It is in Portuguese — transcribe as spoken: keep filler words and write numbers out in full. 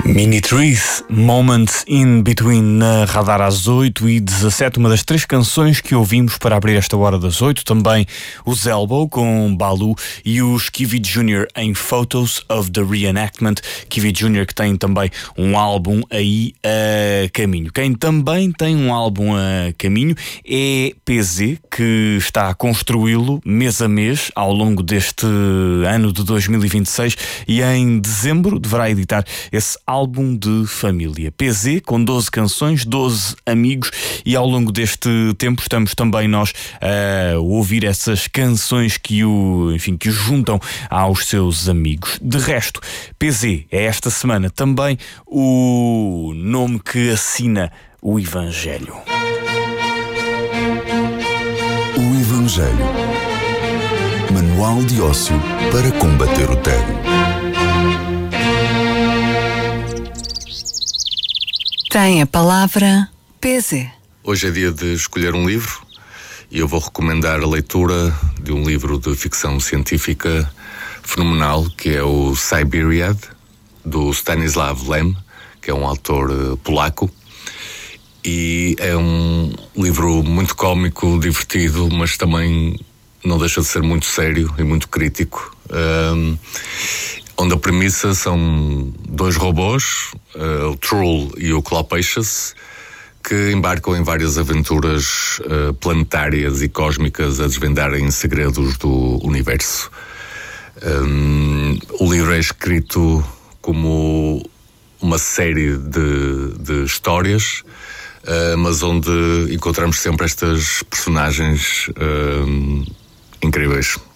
Mini Trees, Moments in Between, na Radar às oito e dezassete, uma das três canções que ouvimos para abrir esta hora das oito. Também os Elbow com Baloo e os Kiwi Junior em Photos of the Reenactment. Kiwi Junior que tem também um álbum aí a caminho. Quem também tem um álbum a caminho é P Z, que está a construí-lo mês a mês ao longo deste ano de dois mil e vinte e seis, e em dezembro deverá editar esse álbum de família. P Z com doze canções, doze amigos, e ao longo deste tempo estamos também nós a ouvir essas canções que o, enfim, que o juntam aos seus amigos. De resto, P Z é esta semana também o nome que assina o Evangelho. O Evangelho. Manual de ócio para combater o tédio. Tem a palavra P Z. Hoje é dia de escolher um livro e eu vou recomendar a leitura de um livro de ficção científica fenomenal, que é o Siberiad, do Stanislav Lem, que é um autor polaco. E é um livro muito cómico, divertido, mas também não deixa de ser muito sério e muito crítico. Um, onde a premissa são dois robôs, uh, o Trull e o Clopaceus, que embarcam em várias aventuras uh, planetárias e cósmicas a desvendarem segredos do universo. Um, o livro é escrito como uma série de, de histórias, uh, mas onde encontramos sempre estas personagens uh, incríveis.